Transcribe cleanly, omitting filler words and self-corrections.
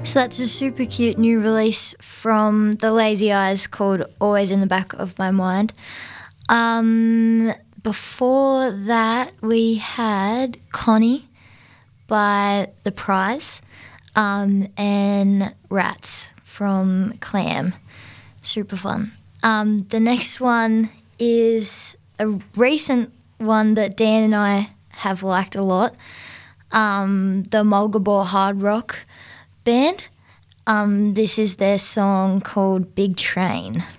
So that's a super cute new release from the Lazy Eyes called Always in the Back of My Mind. Before that, we had Connie by The Prize, and Rats from Clam. Super fun. The next one is a recent one that Dan and I have liked a lot, the Mulgabore Hard Rock Band. This is their song called Big Train.